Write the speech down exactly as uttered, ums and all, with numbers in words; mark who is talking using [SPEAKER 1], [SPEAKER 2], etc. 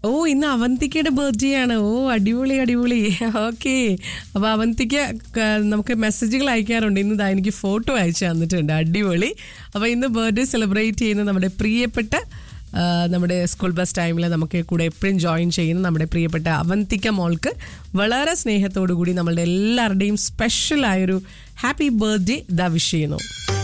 [SPEAKER 1] ഓ ഇന്ന് അവന്തിക്കയുടെ ബർത്ത്ഡേ ആണ്. ഓ അടിപൊളി അടിപൊളി. ഓക്കെ, അപ്പോൾ അവന്തിക്ക നമുക്ക് മെസ്സേജുകൾ അയക്കാറുണ്ട്. ഇന്ന് ഇതാ എനിക്ക് ഫോട്ടോ അയച്ചു തന്നിട്ടുണ്ട്. അടിപൊളി. അപ്പോൾ ഇന്ന് ബർത്ത്ഡേ സെലിബ്രേറ്റ് ചെയ്യുന്ന നമ്മുടെ പ്രിയപ്പെട്ട നമ്മുടെ സ്കൂൾ ബസ് ടൈമിൽ നമുക്ക് കൂടെ എപ്പോഴും ജോയിൻ ചെയ്യുന്ന നമ്മുടെ പ്രിയപ്പെട്ട അവന്തിക്ക മോൾക്ക് വളരെ സ്നേഹത്തോടു കൂടി നമ്മളുടെ എല്ലാവരുടെയും സ്പെഷ്യൽ ആയൊരു ഹാപ്പി ബർത്ത്ഡേ ദാ വിഷ് ചെയ്യുന്നു.